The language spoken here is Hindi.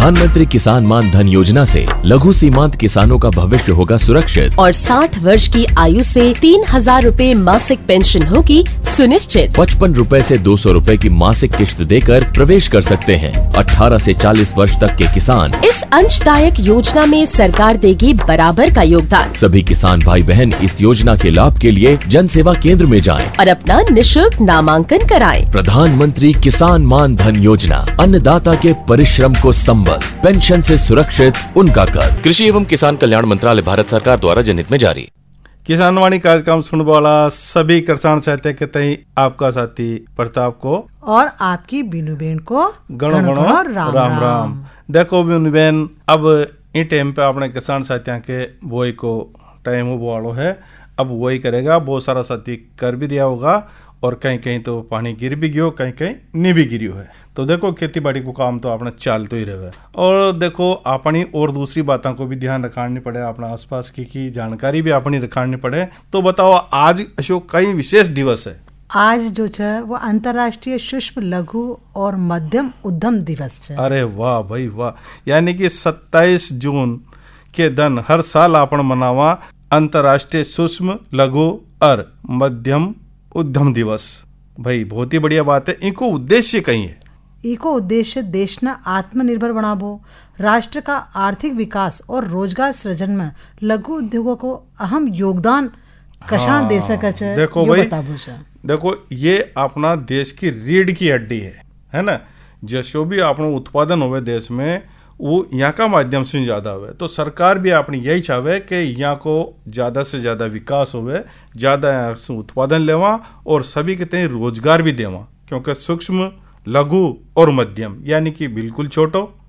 प्रधानमंत्री किसान मान धन योजना से लघु सीमांत किसानों का भविष्य होगा सुरक्षित और 60 वर्ष की आयु से 3,000 रूपए मासिक पेंशन होगी सुनिश्चित। 55 रूपए से 200 रूपए की मासिक किश्त देकर प्रवेश कर सकते हैं। 18 से 40 वर्ष तक के किसान इस अंशदायक योजना में सरकार देगी बराबर का योगदान। सभी किसान भाई बहन इस योजना के लाभ के लिए जन सेवा केंद्र में जाएं और अपना निशुल्क नामांकन कराएं। प्रधानमंत्री किसान मान धन योजना, अन्नदाता के परिश्रम को संबल, पेंशन से सुरक्षित उनका कर। कृषि एवं किसान कल्याण मंत्रालय, भारत सरकार द्वारा जनहित में जारी। किसान वाणी कार्यक्रम सुनने वाला सभी किसान साहित्य के तई आपका साथी प्रताप को और आपकी बीनू बेन को गणो गणो राम राम। देखो बीनू बेन, अब इन टाइम पे अपने किसान साथियों के बोई को टाइम हुआ वालो है। अब वही करेगा, बहुत सारा साथी कर भी दिया होगा और कहीं कहीं तो पानी गिर भी गयो, कहीं कहीं नहीं भी गिरियो है। तो देखो खेती बाड़ी को काम तो अपना चलते ही रहे। और देखो अपनी और दूसरी बातों को भी ध्यान रखनी पड़े, अपना आसपास की जानकारी भी अपनी रखनी पड़े। तो बताओ आज अशोक कई विशेष दिवस है। आज जो है वो अंतर्राष्ट्रीय सूक्ष्म लघु और मध्यम उद्यम दिवस है। अरे वाह भाई वाह, यानी कि 27 जून के दिन हर साल अपन मनावा अंतर्राष्ट्रीय सूक्ष्म लघु और मध्यम उद्यम दिवस। भाई बहुत ही बढ़िया बात है। इनको उद्देश्य कहीं है? इको उद्देश्य देश न आत्मनिर्भर बनाबो, राष्ट्र का आर्थिक विकास और रोजगार सृजन में लघु उद्योगों को अहम योगदान कशा दे सके। देखो भाई, देखो ये अपना देश की रीढ़ की हड्डी है ना। जो भी अपना उत्पादन होवे देश में वो यहाँ का माध्यम से ज्यादा हुए। तो सरकार भी अपनी यही चाहे कि यहाँ को ज्यादा से ज्यादा विकास होवे, ज्यादा यहाँ से उत्पादन लेवा और सभी के तय रोजगार भी देवा। क्योंकि सूक्ष्म लघु और मध्यम यानी कि बिल्कुल छोटो